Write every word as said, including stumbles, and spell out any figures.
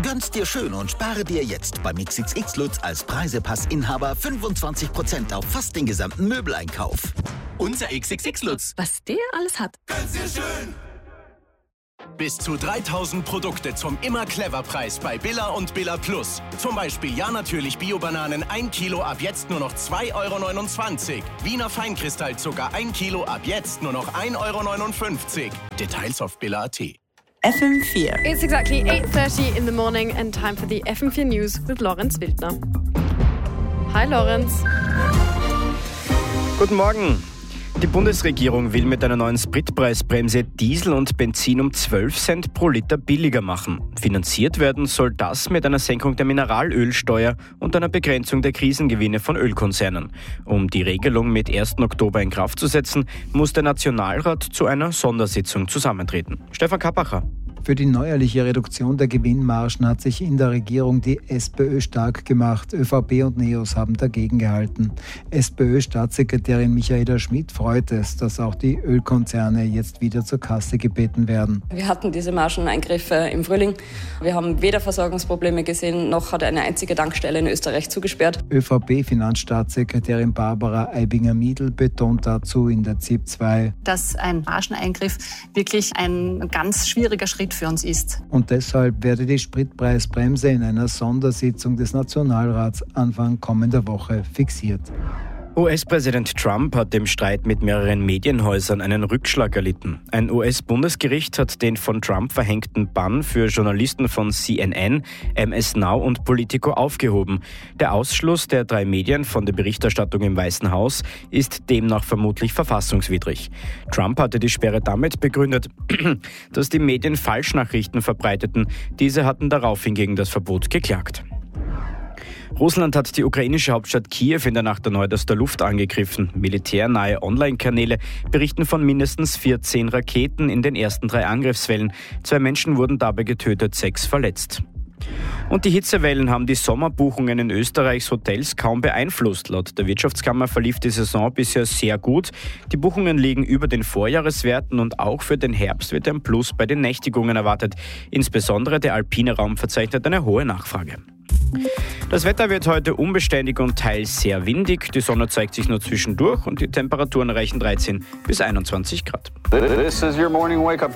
Gönn's dir schön und spare dir jetzt beim X X X Lutz als Preisepass-Inhaber fünfundzwanzig Prozent auf fast den gesamten Möbeleinkauf. Unser X X X Lutz. Was der alles hat. Gönn's dir schön. Bis zu dreitausend Produkte zum Immer-Clever-Preis bei Billa und Billa Plus. Zum Beispiel ja natürlich Bio-Bananen ein Kilo ab jetzt nur noch zwei Euro neunundzwanzig. Wiener Feinkristallzucker ein Kilo ab jetzt nur noch ein Euro neunundfünfzig. Details auf billa punkt at. F M vier. It's exactly eight thirty in the morning and time for the F M vier News with Lorenz Wildner. Hi Lorenz. Guten Morgen. Die Bundesregierung will mit einer neuen Spritpreisbremse Diesel und Benzin um zwölf Cent pro Liter billiger machen. Finanziert werden soll das mit einer Senkung der Mineralölsteuer und einer Begrenzung der Krisengewinne von Ölkonzernen. Um die Regelung mit ersten Oktober in Kraft zu setzen, muss der Nationalrat zu einer Sondersitzung zusammentreten. Stefan Kappacher. Für die neuerliche Reduktion der Gewinnmargen hat sich in der Regierung die SPÖ stark gemacht. ÖVP und NEOS haben dagegen gehalten. SPÖ-Staatssekretärin Michaela Schmidt freut es, dass auch die Ölkonzerne jetzt wieder zur Kasse gebeten werden. Wir hatten diese Margeneingriffe im Frühling. Wir haben weder Versorgungsprobleme gesehen, noch hat eine einzige Tankstelle in Österreich zugesperrt. ÖVP-Finanzstaatssekretärin Barbara Aibinger-Miedl betont dazu in der Z I P zwei, dass ein Margeneingriff wirklich ein ganz schwieriger Schritt für uns ist. Und deshalb werde die Spritpreisbremse in einer Sondersitzung des Nationalrats Anfang kommender Woche fixiert. U S-Präsident Trump hat im Streit mit mehreren Medienhäusern einen Rückschlag erlitten. Ein U S-Bundesgericht hat den von Trump verhängten Bann für Journalisten von C N N, M S Now und Politico aufgehoben. Der Ausschluss der drei Medien von der Berichterstattung im Weißen Haus ist demnach vermutlich verfassungswidrig. Trump hatte die Sperre damit begründet, dass die Medien Falschnachrichten verbreiteten. Diese hatten daraufhin gegen das Verbot geklagt. Russland hat die ukrainische Hauptstadt Kiew in der Nacht erneut aus der Luft angegriffen. Militärnahe Online-Kanäle berichten von mindestens vierzehn Raketen in den ersten drei Angriffswellen. Zwei Menschen wurden dabei getötet, sechs verletzt. Und die Hitzewellen haben die Sommerbuchungen in Österreichs Hotels kaum beeinflusst. Laut der Wirtschaftskammer verlief die Saison bisher sehr gut. Die Buchungen liegen über den Vorjahreswerten und auch für den Herbst wird ein Plus bei den Nächtigungen erwartet. Insbesondere der alpine Raum verzeichnet eine hohe Nachfrage. Das Wetter wird heute unbeständig und teils sehr windig. Die Sonne zeigt sich nur zwischendurch und die Temperaturen erreichen dreizehn bis einundzwanzig Grad. This is your morning wake-up